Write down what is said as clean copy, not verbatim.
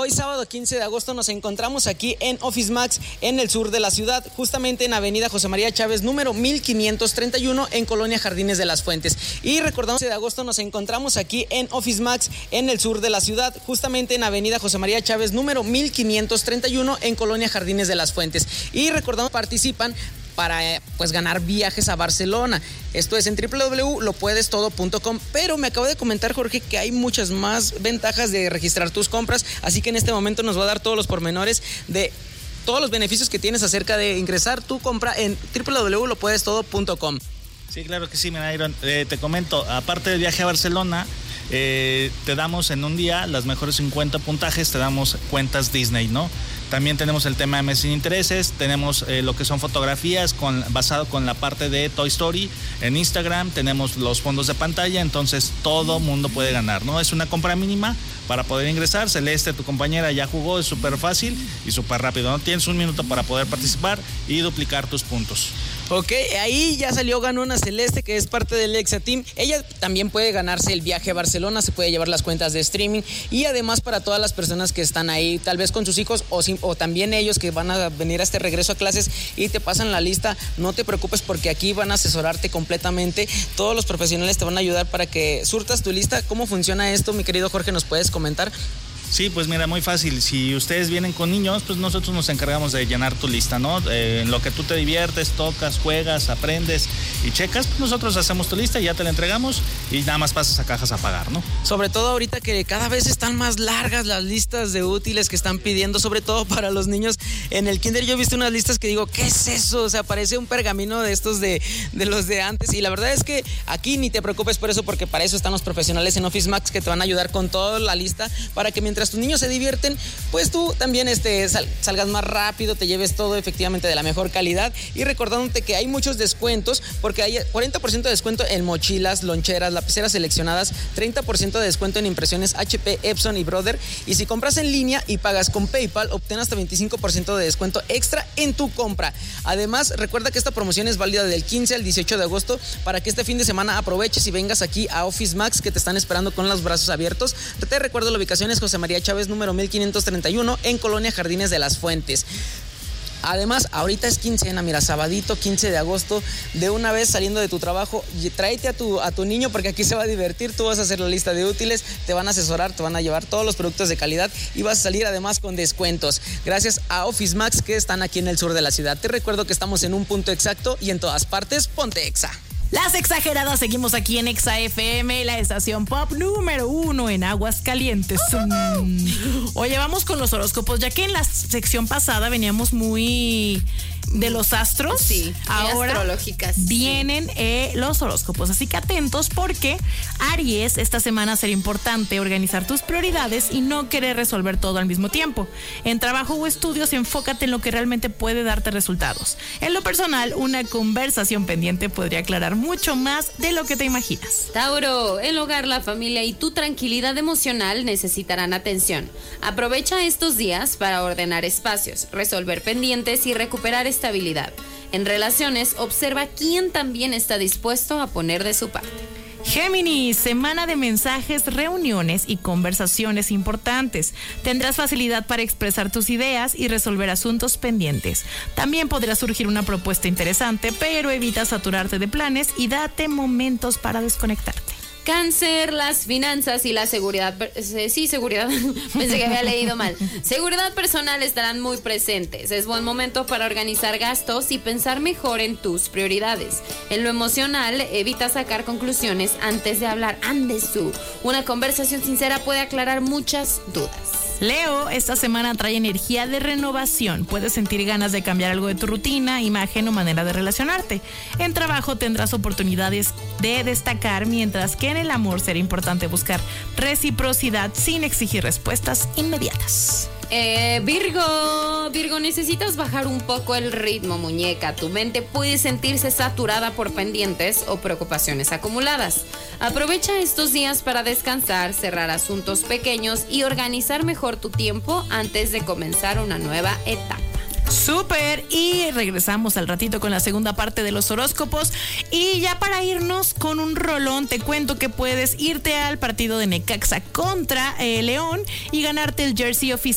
hoy sábado 15 de agosto nos encontramos aquí en Office Max en el sur de la ciudad, justamente en Avenida José María Chávez, número 1531 en Colonia Jardines de las Fuentes. Y recordamos, 15 de agosto nos encontramos aquí en Office Max en el sur de la ciudad, justamente en Avenida José María Chávez, número 1531 en Colonia Jardines de las Fuentes. Y recordamos, participan para pues ganar viajes a Barcelona. Esto es en www.lopuedestodo.com, pero me acabo de comentar, Jorge, que hay muchas más ventajas de registrar tus compras, así que en este momento nos va a dar todos los pormenores de todos los beneficios que tienes acerca de ingresar tu compra en www.lopuedestodo.com. Sí, claro que sí, Iron. Te comento, aparte del viaje a Barcelona, te damos en un día las mejores 50 puntajes, te damos cuentas Disney, ¿no? También tenemos el tema de meses sin intereses, tenemos lo que son fotografías basado con la parte de Toy Story en Instagram, tenemos los fondos de pantalla, entonces todo mundo puede ganar, ¿no? Es una compra mínima para poder ingresar. Celeste, tu compañera, ya jugó, es súper fácil y súper rápido, ¿no? Tienes un minuto para poder participar y duplicar tus puntos. Ok, ahí ya salió ganona Celeste, que es parte del Exa Team. Ella también puede ganarse el viaje a Barcelona, se puede llevar las cuentas de streaming y además para todas las personas que están ahí, tal vez con sus hijos o también ellos que van a venir a este regreso a clases y te pasan la lista, no te preocupes porque aquí van a asesorarte completamente. Todos los profesionales te van a ayudar para que surtas tu lista. ¿Cómo funciona esto, mi querido Jorge? ¿Nos puedes comentar? Sí, pues mira, muy fácil. Si ustedes vienen con niños, pues nosotros nos encargamos de llenar tu lista, ¿no? En lo que tú te diviertes, tocas, juegas, aprendes y checas, pues nosotros hacemos tu lista y ya te la entregamos y nada más pasas a cajas a pagar, ¿no? Sobre todo ahorita que cada vez están más largas las listas de útiles que están pidiendo, sobre todo para los niños. En el kinder yo he visto unas listas que digo, ¿qué es eso? O sea, parece un pergamino de estos de los de antes, y la verdad es que aquí ni te preocupes por eso, porque para eso están los profesionales en Office Max que te van a ayudar con toda la lista para que mientras tus niños se divierten, pues tú también salgas más rápido, te lleves todo efectivamente de la mejor calidad. Y recordándote que hay muchos descuentos, porque hay 40% de descuento en mochilas, loncheras, lapiceras seleccionadas, 30% de descuento en impresiones HP, Epson y Brother. Y si compras en línea y pagas con PayPal, obtén hasta 25% de descuento extra en tu compra. Además, recuerda que esta promoción es válida del 15 al 18 de agosto para que este fin de semana aproveches y vengas aquí a Office Max, que te están esperando con los brazos abiertos. Te recuerdo, la ubicación es José María Chávez, número 1531 en Colonia Jardines de las Fuentes. Además, ahorita es quincena, mira, sabadito 15 de agosto, de una vez saliendo de tu trabajo, tráete a tu niño porque aquí se va a divertir, tú vas a hacer la lista de útiles, te van a asesorar, te van a llevar todos los productos de calidad y vas a salir además con descuentos. Gracias a Office Max, que están aquí en el sur de la ciudad. Te recuerdo que estamos en un punto exacto y en todas partes, ponte Exa. Las exageradas seguimos aquí en Exa FM, la estación pop número 1 en Aguascalientes. Oye, vamos con los horóscopos, ya que en la sección pasada veníamos muy de los astros. Sí, ahora astrológicas. Vienen los horóscopos, así que atentos porque Aries, esta semana será importante organizar tus prioridades y no querer resolver todo al mismo tiempo. En trabajo o estudios, enfócate en lo que realmente puede darte resultados. En lo personal, una conversación pendiente podría aclarar mucho más de lo que te imaginas. Tauro, el hogar, la familia y tu tranquilidad emocional necesitarán atención. Aprovecha estos días para ordenar espacios, resolver pendientes y recuperar estabilidad. En relaciones, observa quién también está dispuesto a poner de su parte. Géminis, semana de mensajes, reuniones y conversaciones importantes. Tendrás facilidad para expresar tus ideas y resolver asuntos pendientes. También podrá surgir una propuesta interesante, pero evita saturarte de planes y date momentos para desconectarte. Cáncer, las finanzas y la seguridad, seguridad, pensé que había leído mal. Seguridad personal estarán muy presentes. Es buen momento para organizar gastos y pensar mejor en tus prioridades. En lo emocional, evita sacar conclusiones antes de hablar. Una conversación sincera puede aclarar muchas dudas. Leo, esta semana trae energía de renovación. Puedes sentir ganas de cambiar algo de tu rutina, imagen o manera de relacionarte. En trabajo tendrás oportunidades de destacar, mientras que en el amor será importante buscar reciprocidad sin exigir respuestas inmediatas. Virgo, necesitas bajar un poco el ritmo, muñeca. Tu mente puede sentirse saturada por pendientes o preocupaciones acumuladas. Aprovecha estos días para descansar, cerrar asuntos pequeños y organizar mejor tu tiempo antes de comenzar una nueva etapa. Súper, y regresamos al ratito con la segunda parte de los horóscopos. Y ya para irnos con un rolón, te cuento que puedes irte al partido de Necaxa contra León y ganarte el jersey oficial